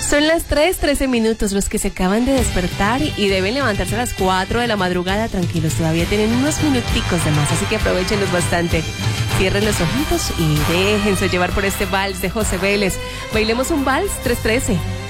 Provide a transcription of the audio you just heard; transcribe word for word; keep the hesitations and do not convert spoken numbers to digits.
Son las tres, trece minutos. Los que se acaban de despertar y deben levantarse a las cuatro de la madrugada, tranquilos, todavía tienen unos minuticos de más, así que aprovechenlos bastante. Cierren los ojitos y déjense llevar por este vals de José Vélez. Bailemos un vals, tres trece.